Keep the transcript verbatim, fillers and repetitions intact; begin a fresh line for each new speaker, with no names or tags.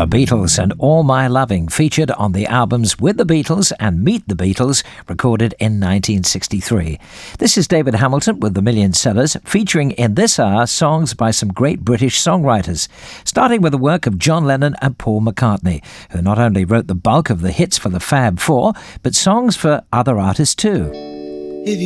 The Beatles and All My Loving, featured on the albums With the Beatles and Meet the Beatles, recorded in nineteen sixty-three. This is David Hamilton with The Million Sellers, featuring in this hour songs by some great British songwriters, starting with the work of John Lennon and Paul McCartney, who not only wrote the bulk of the hits for the Fab Four, but songs for other artists too.